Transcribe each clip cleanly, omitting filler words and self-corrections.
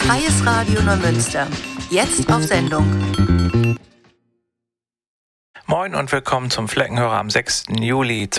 Freies Radio Neumünster. Jetzt auf Sendung. Moin und willkommen zum Fleckenhörer am 6. Juli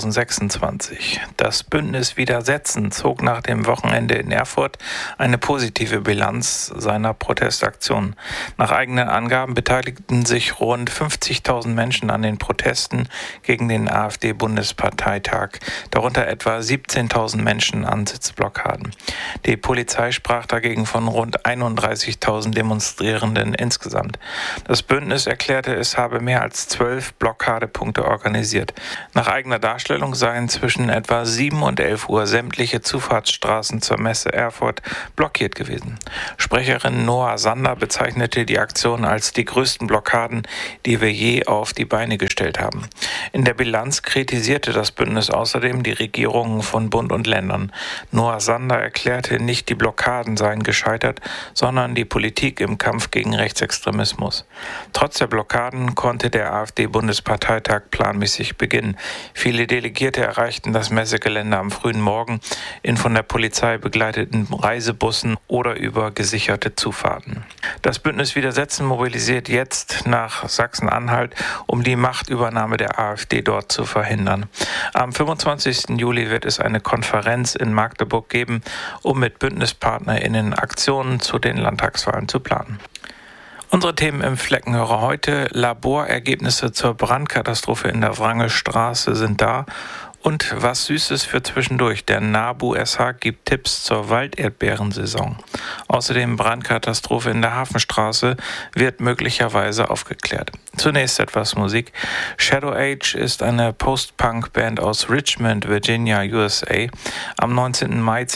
2026. Das Bündnis Widersetzen zog nach dem Wochenende in Erfurt eine positive Bilanz seiner Protestaktion. Nach eigenen Angaben beteiligten sich rund 50.000 Menschen an den Protesten gegen den AfD-Bundesparteitag, darunter etwa 17.000 Menschen an Sitzblockaden. Die Polizei sprach dagegen von rund 31.000 Demonstrierenden insgesamt. Das Bündnis erklärte, es habe mehr als 12 Blockadepunkte organisiert. Nach eigener Darstellung seien zwischen etwa 7 und 11 Uhr sämtliche Zufahrtsstraßen zur Messe Erfurt blockiert gewesen. Sprecherin Noah Sander bezeichnete die Aktion als die größten Blockaden, die wir je auf die Beine gestellt haben. In der Bilanz kritisierte das Bündnis außerdem die Regierungen von Bund und Ländern. Noah Sander erklärte, nicht die Blockaden seien gescheitert, sondern die Politik im Kampf gegen Rechtsextremismus. Trotz der Blockaden konnte der AfD-Bundesparteitag planmäßig beginnen. Viele Delegierte erreichten das Messegelände am frühen Morgen in von der Polizei begleiteten Reisebussen oder über gesicherte Zufahrten. Das Bündnis Widersetzen mobilisiert jetzt nach Sachsen-Anhalt, um die Machtübernahme der AfD dort zu verhindern. Am 25. Juli wird es eine Konferenz in Magdeburg geben, um mit BündnispartnerInnen Aktionen zu den Landtagswahlen zu planen. Unsere Themen im Fleckenhörer heute: Laborergebnisse zur Brandkatastrophe in der Wrangelstraße sind da. Und was Süßes für zwischendurch. Der NABU SH gibt Tipps zur Walderdbeerensaison. Außerdem Brandkatastrophe in der Hafenstraße wird möglicherweise aufgeklärt. Zunächst etwas Musik. Shadow Age ist eine Post-Punk-Band aus Richmond, Virginia, USA. Am 19. Mai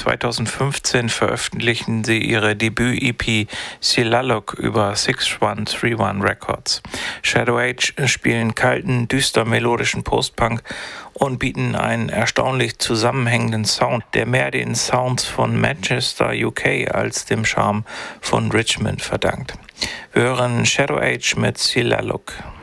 2015 veröffentlichten sie ihre Debüt-EP Silaluk über 6131 Records. Shadow Age spielen kalten, düster melodischen Post-Punk und bieten einen erstaunlich zusammenhängenden Sound, der mehr den Sounds von Manchester, UK als dem Charme von Richmond verdankt. Wir hören Shadow Age mit Silaluk.